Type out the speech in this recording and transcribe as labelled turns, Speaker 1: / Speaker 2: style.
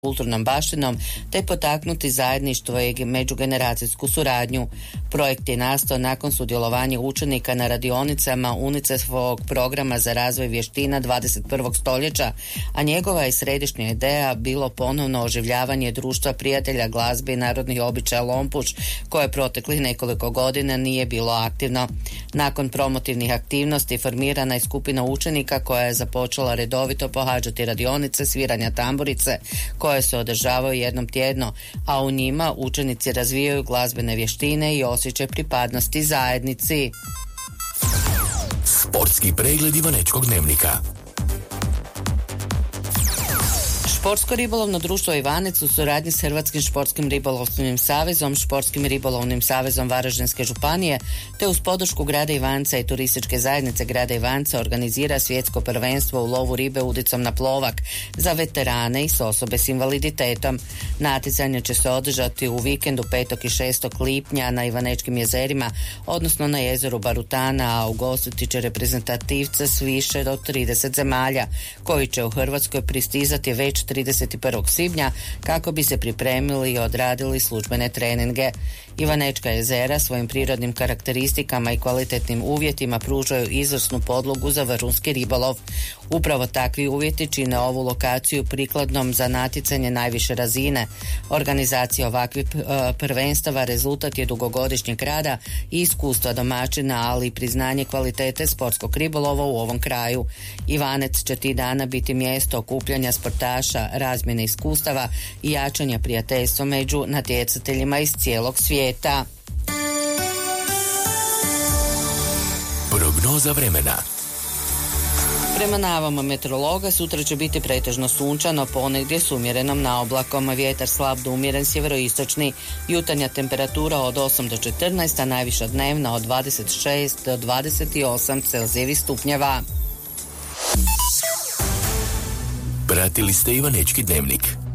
Speaker 1: kulturnom baštinom te potaknuti zajedništvo i međugeneracijsku suradnju. Projekt je nastao nakon sudjelovanja učenika na radionicama UNICEF-ovog programa za razvoj vještina 21. stoljeća, a njegova je središnja ideja bilo ponovno oživljavanje društva prijatelja glazbe i narodnih običaja Lompuš, koje proteklih nekoliko godina nije bilo aktivno. Nakon promotivnih aktivnosti formirana je skupina učenika koja je započela redovito pohađati radionice sviranja tamburice koje se održavaju jednom tjedno, a u njima učenici razvijaju glazbene vještine i osjećaj pripadnosti zajednici.
Speaker 2: Sportski pregled Ivanečkog dnevnika.
Speaker 1: Športsko ribolovno društvo Ivanec u suradnji s Hrvatskim športskim ribolovnim savezom, Športskim ribolovnim savezom Varaždinske županije te uz podršku grada Ivanca i turističke zajednice grada Ivanca organizira svjetsko prvenstvo u lovu ribe udicom na plovak za veterane i osobe s invaliditetom. Natjecanje će se održati u vikendu 5. i 6. lipnja na Ivanečkim jezerima, odnosno na jezeru Barutana, a ugostiti će reprezentativce s više od 30 zemalja, koji će u Hrvatskoj pristizati već 31. svibnja kako bi se pripremili i odradili službene treninge. Ivanečka jezera svojim prirodnim karakteristikama i kvalitetnim uvjetima pružaju izvrsnu podlogu za vrhunski ribolov. Upravo takvi uvjeti čine ovu lokaciju prikladnom za natjecanje najviše razine. Organizacija ovakvih prvenstava rezultat je dugogodišnjeg rada i iskustva domaćina, ali i priznanje kvalitete sportskog ribolova u ovom kraju. Ivanec će tih dana biti mjesto okupljanja sportaša, razmjene iskustava i jačanja prijateljstva među natjecateljima iz cijelog svijeta.
Speaker 2: Prognoza vremena.
Speaker 1: Prema najavama meteorologa sutra će biti pretežno sunčano, ponegdje s umjerenom naoblakom, vjetar slab do umjeren sjeveroistočni, jutarnja temperatura od 8 do 14, a najviša dnevna od 26 do 28 Celzijevih stupnjeva.
Speaker 2: Pratili ste Ivanečki dnevnik.